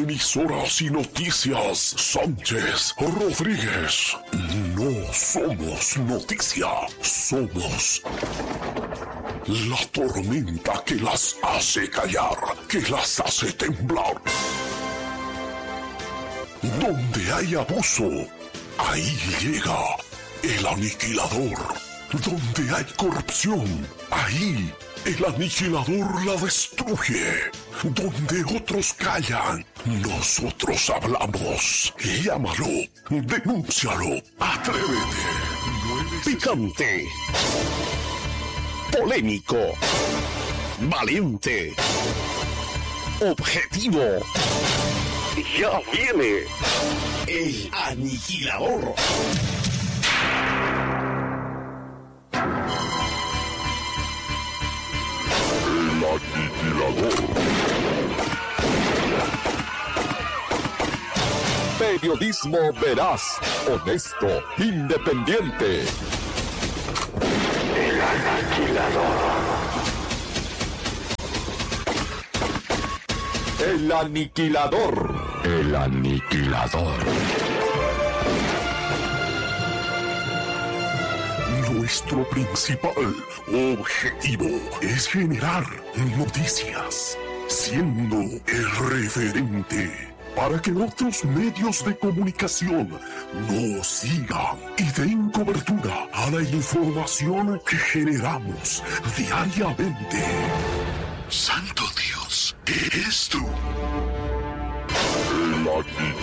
Emisoras y Noticias Sánchez Rodríguez. No somos noticia, somos la tormenta que las hace callar, que las hace temblar. Donde hay abuso, ahí llega el aniquilador. Donde hay corrupción, ahí el aniquilador la destruye. Donde otros callan, nosotros hablamos. Llámalo, denúncialo, atrévete. Picante, polémico, valiente, objetivo. Ya viene el aniquilador. El aniquilador. Periodismo veraz, honesto, independiente. El aniquilador. El aniquilador. El aniquilador. Nuestro principal objetivo es generar noticias, siendo el referente para que otros medios de comunicación nos sigan y den cobertura a la información que generamos diariamente. Santo Dios, ¿eres tú? El aniquilador.